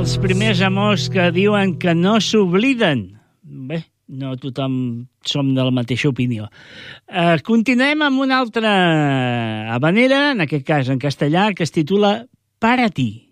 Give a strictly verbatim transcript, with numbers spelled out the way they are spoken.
els primers amors que diuen que no s'obliden. Bé, no tothom som de la mateixa opinió. Eh, continuem amb una altra habanera, en aquest cas en castellà, que es titula Para ti.